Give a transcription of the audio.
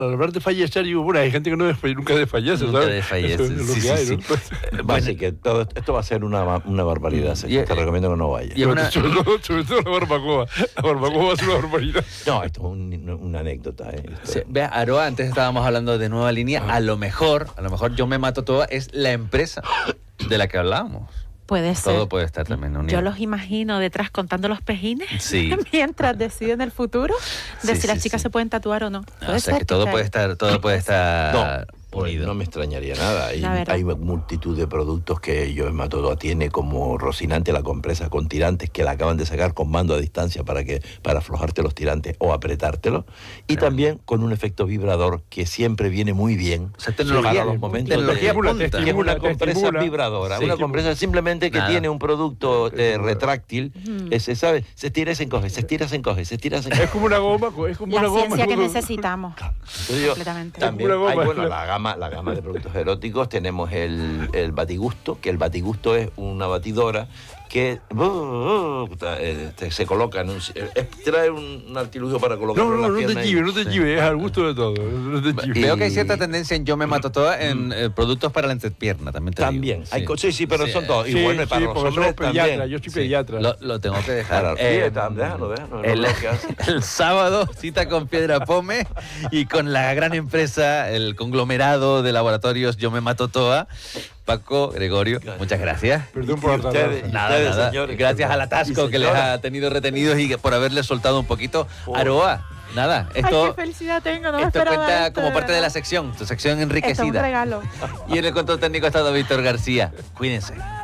Al hablar de fallecer, digo, bueno, hay gente que nunca desfallece, Nunca ¿sabes? desfallece, Eso es lo sí, que hay, sí, ¿no? Bueno, Así que esto va a ser una barbaridad. Te recomiendo que no vayas. y una- Sobre todo la barbacoa. La barbacoa va a ser una barbaridad. No, esto es una anécdota. Sí, vea, Aroa, antes estábamos hablando de Nueva Línea. A lo mejor Yo Me Mato Toda es la empresa de la que hablábamos. Puede ser. Todo puede estar también unido. Yo los imagino detrás contando los pejines Sí. mientras deciden el futuro de Sí, si las sí, chicas sí. se pueden tatuar o no. O sea que todo puede estar unido. No me extrañaría nada. La verdad. Hay multitud de productos que Yo Me Mato Toda tiene, como Rocinante, la compresa con tirantes, que la acaban de sacar con mando a distancia para aflojarte los tirantes o apretártelos. Y también con un efecto vibrador que siempre viene muy bien. O sea, tecnología, para los momentos tecnología punta. punta. que es una compresa estimula. vibradora, Sí. una compresa simplemente que Nada. tiene un producto retráctil, ese, ¿sabes? Se estira y se encoge, se estira y se encoge, se estira y se encoge. Es como una goma, es como La una goma. ciencia que necesitamos. Entonces yo, Completamente. también Una goma. hay, bueno, la gama de productos eróticos. Tenemos el Batigusto, que el Batigusto es una batidora que se coloca en trae un artilugio para colocarlo en la No te pierna. chives, no te chives, es al gusto de todo. No te chives. Veo que hay cierta tendencia en Yo Me Mato Toda en productos para la entrepierna, también te También, digo. sí, pero son todos. Y Sí, bueno, y para sí, los porque hombres somos pediatras, también. yo soy Sí. pediatra. Lo tengo que dejar. Claro, déjalo, El sábado, cita con Piedra Pome y con la gran empresa, el conglomerado de laboratorios Yo Me Mato Toda. Paco, Gregorio, muchas gracias. Perdón por la tardanza. Nada. Señores, Gracias al atasco y que les señoras. ha tenido retenidos y por haberles soltado un poquito. Aroa, nada, Ay, esto qué felicidad tengo, no me esto esperaba cuenta esto, como parte de la verdad. sección, tu sección Esto es un enriquecida. regalo. Y en el control técnico ha estado Víctor García. Cuídense.